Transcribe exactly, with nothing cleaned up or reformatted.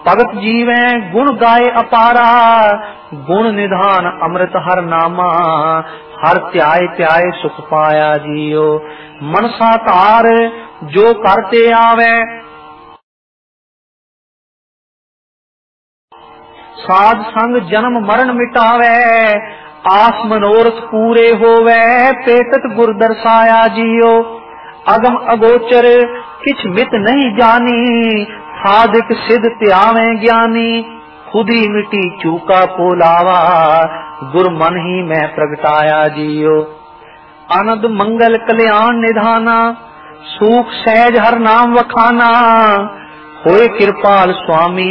भगत जीवै गुण गाए अपारा, गुण निधान अमृत हर नामा, हर ध्याय ध्याय सुख पाया जियो। मनसा धार जो करते आवे, साध संग जन्म मरण मिटावे, आस मनोरथ पूरे होवे, पेटत गुर दर्शाया जियो। अगम अगोचर किछ मित नहीं जानी, साधिक सिद्ध त्यावे ज्ञानी, खुद ही मिटी चूका पोलावा, गुर मन ही मैं प्रगटाया जियो। आनंद मंगल कल्याण निधाना, सुख सहज हर नाम वखाना, होए कृपाल स्वामी